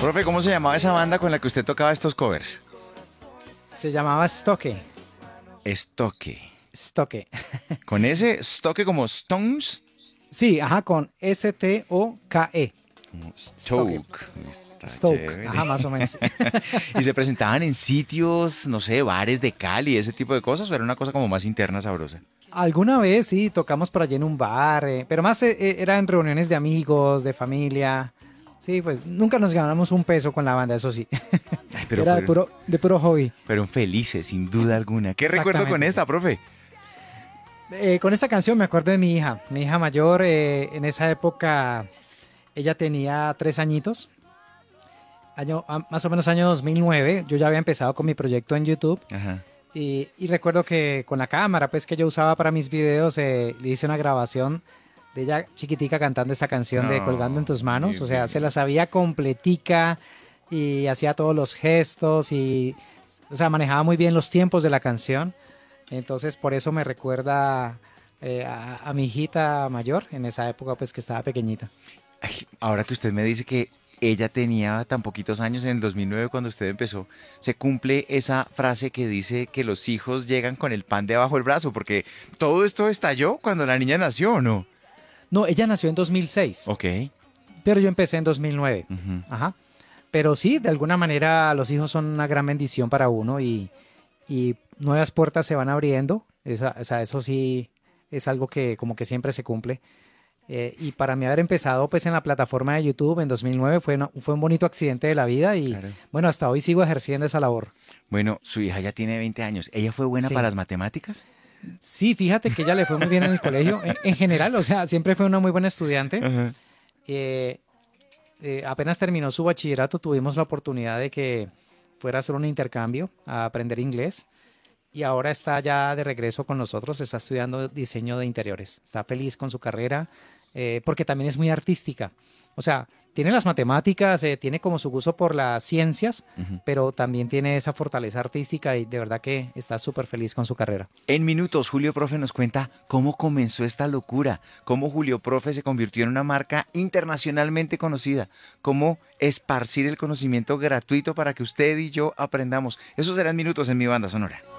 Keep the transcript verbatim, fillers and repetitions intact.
Profe, ¿cómo se llamaba esa banda con la que usted tocaba estos covers? Se llamaba Stoke. Estoque. Stoke. Con ese Stoque como Stones. Sí, ajá, con S T O K E. Como Stoke. Stoke. Está Stoke, chévere. ajá, más o menos. ¿Y se presentaban en sitios, no sé, bares de Cali, ese tipo de cosas? ¿O era una cosa como más interna, sabrosa? Alguna vez sí, tocamos por allí en un bar, eh, pero más eh, eh, era en reuniones de amigos, de familia. Sí, pues nunca nos ganamos un peso con la banda, eso sí. Ay, pero Era de fueron, puro, de puro hobby. fueron felices, sin duda alguna. ¿Qué recuerdo con Exactamente, sí. esta, profe? Eh, con esta canción me acuerdo de mi hija. Mi hija mayor, eh, en esa época, ella tenía tres añitos. Año, a- más o menos año dos mil nueve. Yo ya había empezado con mi proyecto en YouTube. Ajá. Y, y recuerdo que con la cámara pues que yo usaba para mis videos, eh, le hice una grabación de ella chiquitica cantando esta canción de Colgando en No, tus manos. O sea, se la divino. sabía completica y hacía todos los gestos y, o sea, manejaba muy bien los tiempos de la canción. Entonces, por eso me recuerda eh, a, a mi hijita mayor en esa época, pues que estaba pequeñita. Ay, ahora que usted me dice que ella tenía tan poquitos años en el dos mil nueve cuando usted empezó, se cumple esa frase que dice que los hijos llegan con el pan debajo del brazo, porque todo esto estalló cuando la niña nació, ¿o no? No, ella nació en dos mil seis, Ok. pero yo empecé en dos mil nueve. Ujú. Ajá. Pero sí, de alguna manera los hijos son una gran bendición para uno y, y nuevas puertas se van abriendo. Esa- o sea, eso sí es algo que como que siempre se cumple. Eh, y para mí haber empezado pues en la plataforma de YouTube en dos mil nueve fue, una- fue un bonito accidente de la vida y Claro. bueno, hasta hoy sigo ejerciendo esa labor. Bueno, su hija ya tiene veinte años. ¿Ella fue buena para Sí, las matemáticas? sí, fíjate que ella le fue muy bien en el colegio, en, en general, o sea, siempre fue una muy buena estudiante. Ajá. Eh, eh, apenas terminó su bachillerato, tuvimos la oportunidad de que fuera a hacer un intercambio a aprender inglés y ahora está ya de regreso con nosotros, está estudiando diseño de interiores, está feliz con su carrera eh, porque también es muy artística. O sea, tiene las matemáticas, eh, tiene como su gusto por las ciencias, Ujú. pero también tiene esa fortaleza artística y de verdad que está súper feliz con su carrera. En minutos, Julio Profe nos cuenta cómo comenzó esta locura, cómo Julio Profe se convirtió en una marca internacionalmente conocida, cómo esparcir el conocimiento gratuito para que usted y yo aprendamos. Eso será en minutos en mi banda sonora.